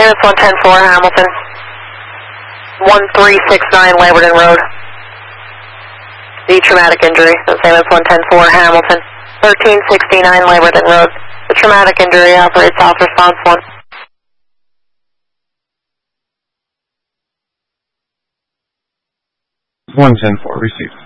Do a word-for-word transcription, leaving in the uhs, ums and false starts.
Same as one ten four Hamilton. one three six nine Labradon Road. The traumatic injury, the same as one ten four Hamilton. thirteen sixty-nine Labradon Road. The traumatic injury operates off response one. one ten four received.